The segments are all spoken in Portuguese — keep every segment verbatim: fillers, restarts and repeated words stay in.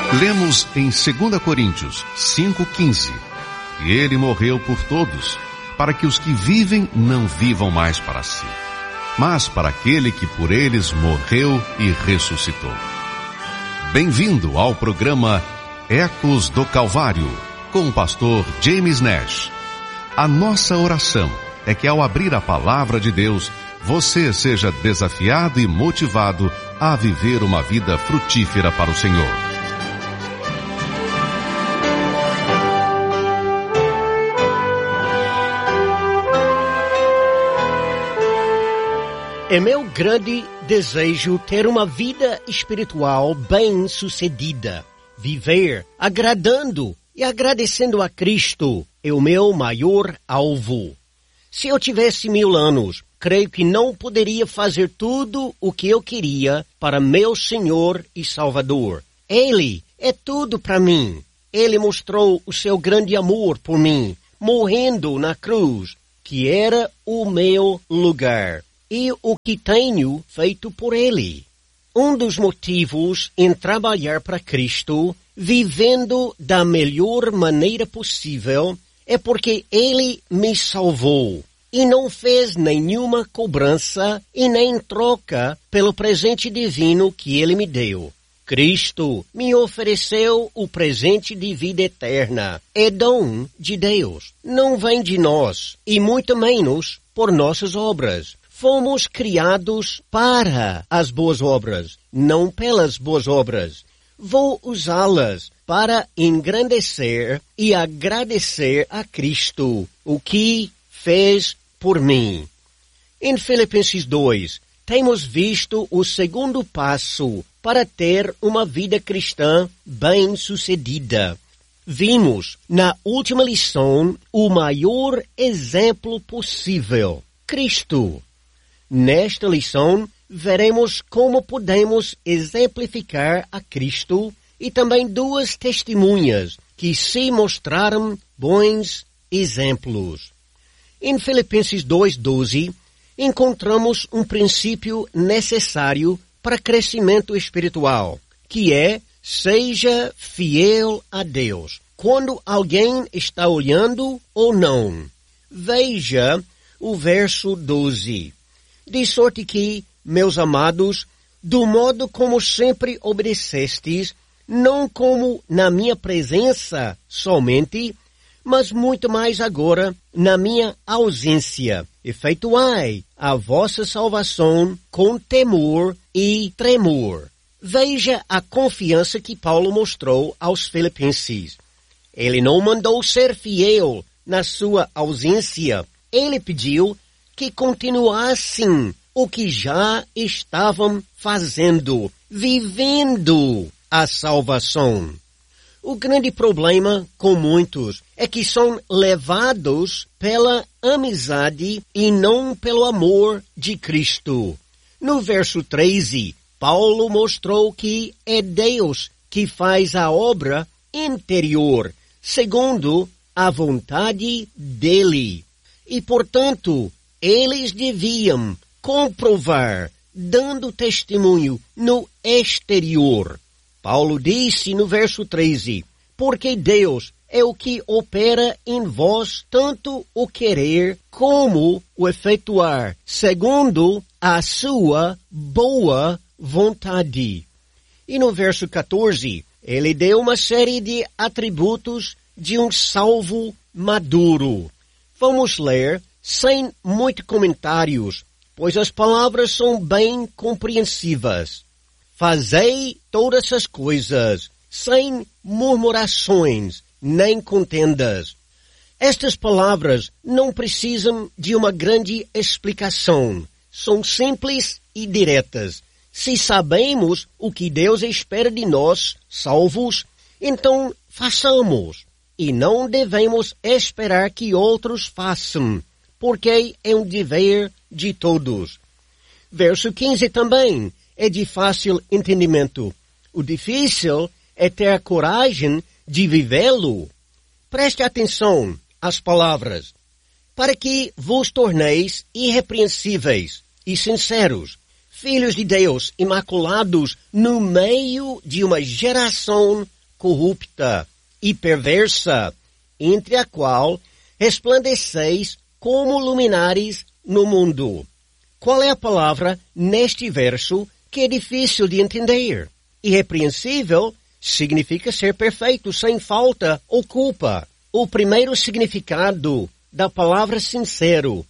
Lemos em segunda Coríntios cinco, quinze. E ele morreu por todos, para que os que vivem não vivam mais para si, mas para aquele que por eles morreu e ressuscitou. Bem-vindo ao programa Ecos do Calvário, com o pastor James Nash. A nossa oração é que ao abrir a palavra de Deus, você seja desafiado e motivado a viver uma vida frutífera para o Senhor. É meu grande desejo ter uma vida espiritual bem-sucedida. Viver agradando e agradecendo a Cristo é o meu maior alvo. Se eu tivesse mil anos, creio que não poderia fazer tudo o que eu queria para meu Senhor e Salvador. Ele é tudo para mim. Ele mostrou o seu grande amor por mim, morrendo na cruz, que era o meu lugar. E o que tenho feito por ele. Um dos motivos em trabalhar para Cristo, vivendo da melhor maneira possível, é porque ele me salvou e não fez nenhuma cobrança e nem troca pelo presente divino que ele me deu. Cristo me ofereceu o presente de vida eterna. É dom de Deus. Não vem de nós e muito menos por nossas obras. Fomos criados para as boas obras, não pelas boas obras. Vou usá-las para engrandecer e agradecer a Cristo o que fez por mim. Em Filipenses dois, temos visto o segundo passo para ter uma vida cristã bem-sucedida. Vimos na última lição o maior exemplo possível, Cristo. Nesta lição, veremos como podemos exemplificar a Cristo e também duas testemunhas que se mostraram bons exemplos. Em Filipenses dois, doze, encontramos um princípio necessário para crescimento espiritual, que é: seja fiel a Deus, quando alguém está olhando ou não. Veja o verso doze. De sorte que, meus amados, do modo como sempre obedecestes, não como na minha presença somente, mas muito mais agora na minha ausência, efetuai a vossa salvação com temor e tremor. Veja a confiança que Paulo mostrou aos filipenses. Ele não mandou ser fiel na sua ausência. Ele pediu que continuassem o que já estavam fazendo, vivendo a salvação. O grande problema com muitos é que são levados pela amizade e não pelo amor de Cristo. No verso treze, Paulo mostrou que é Deus que faz a obra interior, segundo a vontade dele. E, portanto, eles deviam comprovar, dando testemunho no exterior. Paulo disse no verso treze, porque Deus é o que opera em vós tanto o querer como o efetuar, segundo a sua boa vontade. E no verso quatorze, ele deu uma série de atributos de um salvo maduro. Vamos ler sem muitos comentários, pois as palavras são bem compreensivas. Fazei todas as coisas, sem murmurações, nem contendas. Estas palavras não precisam de uma grande explicação. São simples e diretas. Se sabemos o que Deus espera de nós, salvos, então façamos. E não devemos esperar que outros façam, porque é um dever de todos. Verso quinze também é de fácil entendimento. O difícil é ter a coragem de vivê-lo. Preste atenção às palavras. Para que vos torneis irrepreensíveis e sinceros, filhos de Deus imaculados no meio de uma geração corrupta e perversa, entre a qual resplandeceis como luminares no mundo. Qual é a palavra neste verso que é difícil de entender? Irrepreensível significa ser perfeito, sem falta ou culpa. O primeiro significado da palavra sincero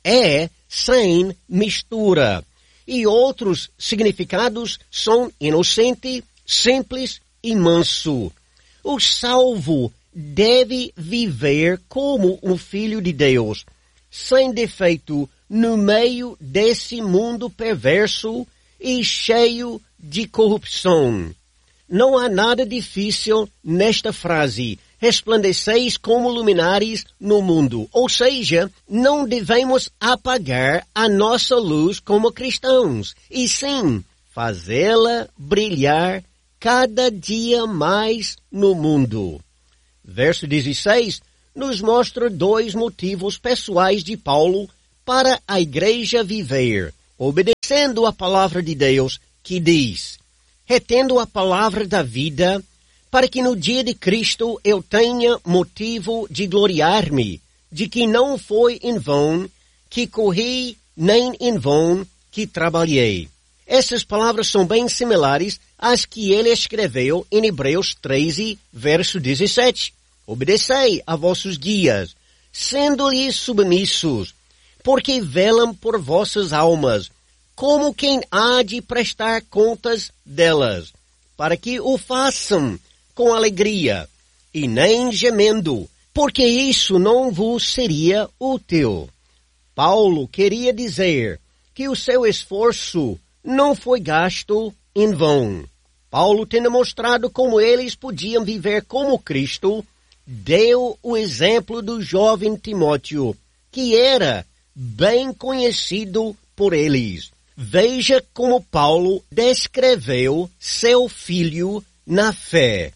é sem mistura. E outros significados são inocente, simples e manso. O salvo deve viver como um filho de Deus, sem defeito, no meio desse mundo perverso e cheio de corrupção. Não há nada difícil nesta frase. Resplandeceis como luminares no mundo. Ou seja, não devemos apagar a nossa luz como cristãos, e sim fazê-la brilhar cada dia mais no mundo. Verso dezesseis nos mostra dois motivos pessoais de Paulo para a igreja viver, obedecendo a palavra de Deus, que diz: retendo a palavra da vida, para que no dia de Cristo eu tenha motivo de gloriar-me, de que não foi em vão que corri, nem em vão que trabalhei. Essas palavras são bem similares às que ele escreveu em Hebreus treze, verso dezessete. Obedecei a vossos guias, sendo-lhes submissos, porque velam por vossas almas, como quem há de prestar contas delas, para que o façam com alegria, e nem gemendo, porque isso não vos seria útil. Paulo queria dizer que o seu esforço não foi gasto em vão. Paulo, tendo mostrado como eles podiam viver como Cristo, deu o exemplo do jovem Timóteo, que era bem conhecido por eles. Veja como Paulo descreveu seu filho na fé.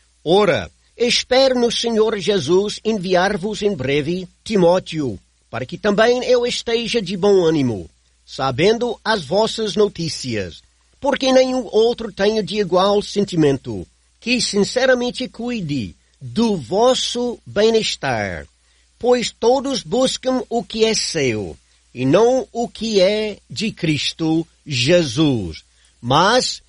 Ora, espero no Senhor Jesus enviar-vos em breve Timóteo, para que também eu esteja de bom ânimo, sabendo as vossas notícias, porque nenhum outro tenho de igual sentimento, que sinceramente cuide do vosso bem-estar, pois todos buscam o que é seu, e não o que é de Cristo Jesus. Mas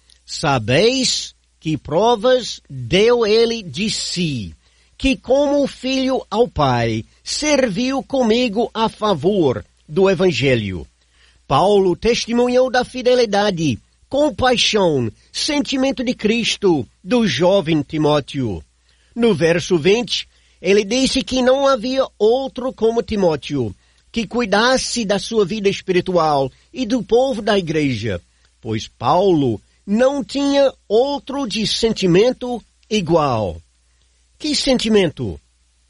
sabeis que provas deu ele de si, que como filho ao Pai, serviu comigo a favor do Evangelho. Paulo testemunhou da fidelidade, compaixão, sentimento de Cristo do jovem Timóteo. No verso vinte, ele disse que não havia outro como Timóteo, que cuidasse da sua vida espiritual e do povo da igreja, pois Paulo não tinha outro de sentimento igual. Que sentimento?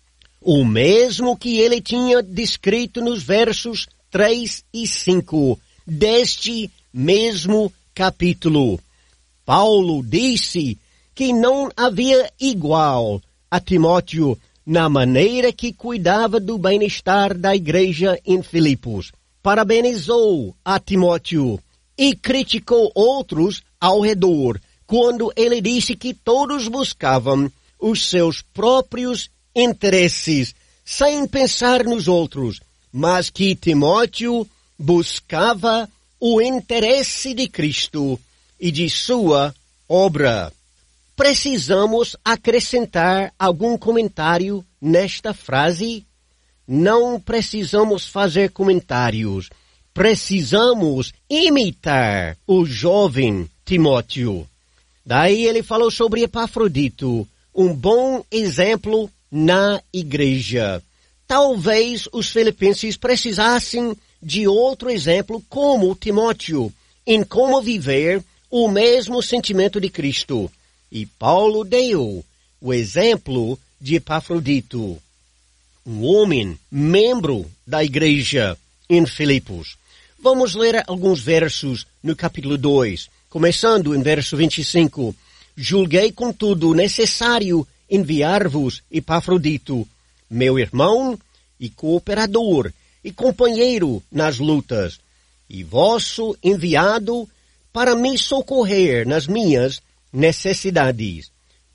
O mesmo que ele tinha descrito nos versos três e cinco deste mesmo capítulo. Paulo disse que não havia igual a Timóteo na maneira que cuidava do bem-estar da igreja em Filipos. Parabenizou a Timóteo e criticou outros ao redor, quando ele disse que todos buscavam os seus próprios interesses, sem pensar nos outros, mas que Timóteo buscava o interesse de Cristo e de sua obra. Precisamos acrescentar algum comentário nesta frase? Não precisamos fazer comentários. Precisamos imitar o jovem Timóteo. Daí ele falou sobre Epafrodito, um bom exemplo na igreja. Talvez os filipenses precisassem de outro exemplo como Timóteo, em como viver o mesmo sentimento de Cristo. E Paulo deu o exemplo de Epafrodito, um homem, membro da igreja em Filipos. Vamos ler alguns versos no capítulo dois, começando em verso vinte e cinco. Julguei, contudo, necessário enviar-vos Epafrodito, meu irmão e cooperador e companheiro nas lutas, e vosso enviado para me socorrer nas minhas necessidades,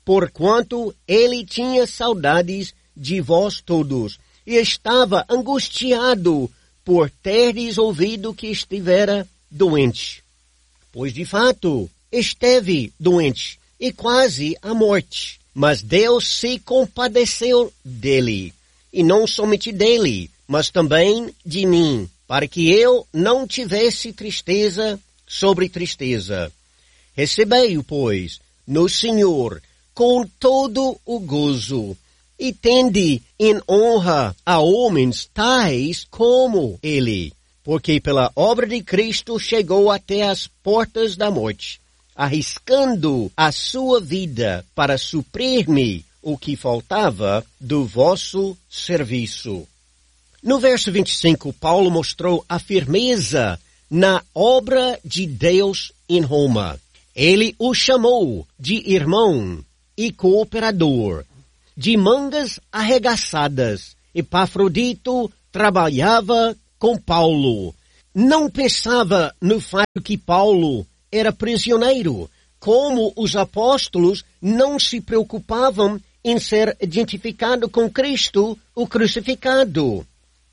porquanto ele tinha saudades de vós todos, e estava angustiado por teres ouvido que estivera doente. Pois de fato esteve doente, e quase à morte. Mas Deus se compadeceu dele, e não somente dele, mas também de mim, para que eu não tivesse tristeza sobre tristeza. Recebei-o, pois, no Senhor, com todo o gozo, e tende em honra a homens tais como ele, porque pela obra de Cristo chegou até as portas da morte, arriscando a sua vida para suprir-me o que faltava do vosso serviço. No verso vinte e cinco, Paulo mostrou a firmeza na obra de Deus em Roma. Ele o chamou de irmão e cooperador. De mangas arregaçadas, Epafrodito trabalhava com Paulo. Não pensava no fato que Paulo era prisioneiro, como os apóstolos não se preocupavam em ser identificado com Cristo, o crucificado.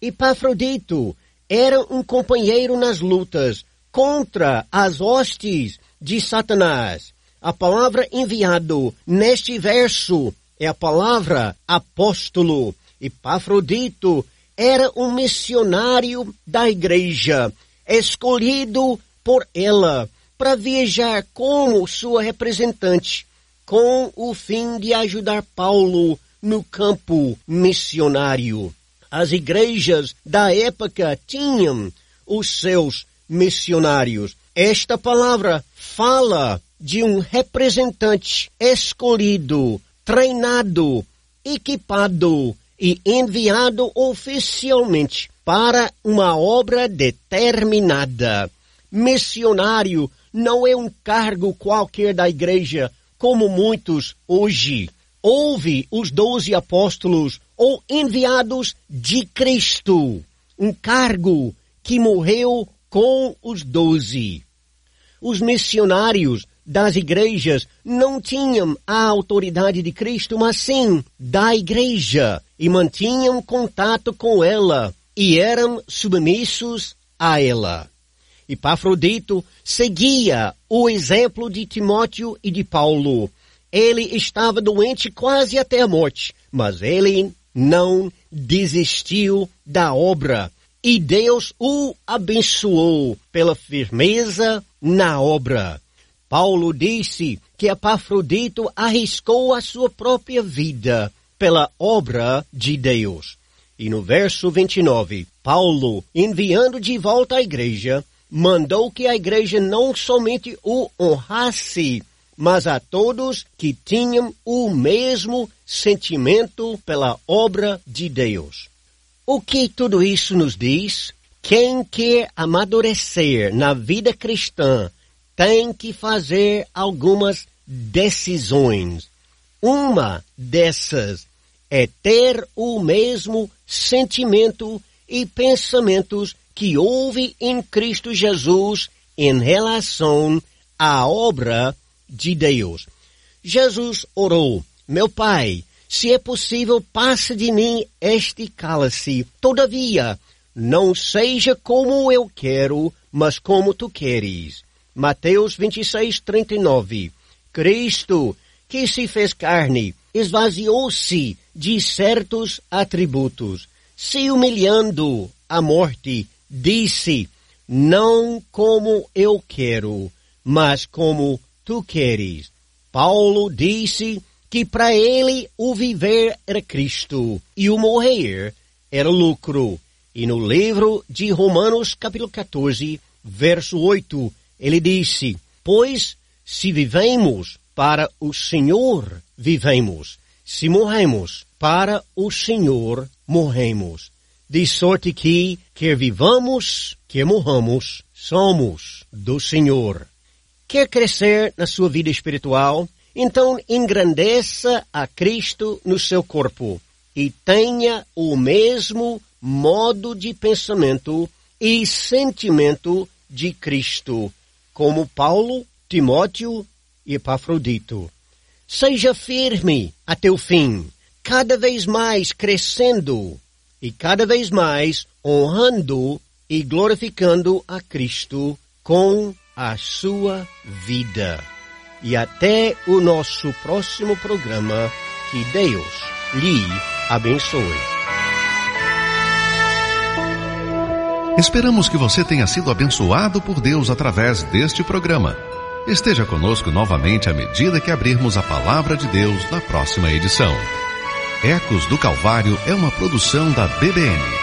Epafrodito era um companheiro nas lutas contra as hostes de Satanás. A palavra enviado neste verso é a palavra apóstolo. Epafrodito era um missionário da igreja, escolhido por ela para viajar como sua representante, com o fim de ajudar Paulo no campo missionário. As igrejas da época tinham os seus missionários. Esta palavra fala de um representante escolhido, treinado, equipado e enviado oficialmente para uma obra determinada. Missionário não é um cargo qualquer da igreja, como muitos hoje. Houve os doze apóstolos ou enviados de Cristo, um cargo que morreu com os doze. Os missionários das igrejas não tinham a autoridade de Cristo, mas sim da igreja, e mantinham contato com ela, e eram submissos a ela. Epafrodito seguia o exemplo de Timóteo e de Paulo. Ele estava doente quase até a morte, mas ele não desistiu da obra, e Deus o abençoou pela firmeza na obra. Paulo disse que Epafrodito arriscou a sua própria vida pela obra de Deus. E no verso vinte e nove, Paulo, enviando de volta à igreja, mandou que a igreja não somente o honrasse, mas a todos que tinham o mesmo sentimento pela obra de Deus. O que tudo isso nos diz? Quem quer amadurecer na vida cristã tem que fazer algumas decisões. Uma dessas é ter o mesmo sentimento e pensamentos que houve em Cristo Jesus em relação à obra de Deus. Jesus orou: meu Pai, se é possível, passa de mim este cálice. Todavia, não seja como eu quero, mas como tu queres. Mateus vinte e seis, trinta e nove. Cristo, que se fez carne, esvaziou-se de certos atributos, se humilhando à morte, disse: não como eu quero, mas como tu queres. Paulo disse que para ele o viver era Cristo e o morrer era lucro. E no livro de Romanos, capítulo quatorze, verso oito, ele disse: pois se vivemos, para o Senhor vivemos. Se morremos, para o Senhor morremos. De sorte que, quer vivamos, quer morramos, somos do Senhor. Quer crescer na sua vida espiritual? Então engrandeça a Cristo no seu corpo e tenha o mesmo modo de pensamento e sentimento de Cristo, como Paulo, Timóteo e Epafrodito. Seja firme até o fim, cada vez mais crescendo e cada vez mais honrando e glorificando a Cristo com a sua vida. E até o nosso próximo programa, que Deus lhe abençoe. Esperamos que você tenha sido abençoado por Deus através deste programa. Esteja conosco novamente à medida que abrirmos a Palavra de Deus na próxima edição. Ecos do Calvário é uma produção da B B N.